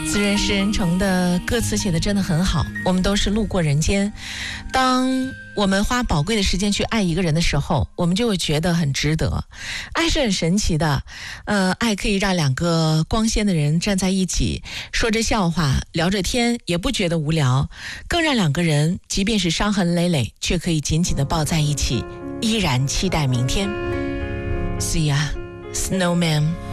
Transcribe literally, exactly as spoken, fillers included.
自认识人成的歌词写的真的很好。我们都是路过人间，当我们花宝贵的时间去爱一个人的时候，我们就会觉得很值得。爱是很神奇的，呃，爱可以让两个光鲜的人站在一起，说着笑话，聊着天，也不觉得无聊，更让两个人即便是伤痕累累，却可以紧紧地抱在一起，依然期待明天。See ya, snowman.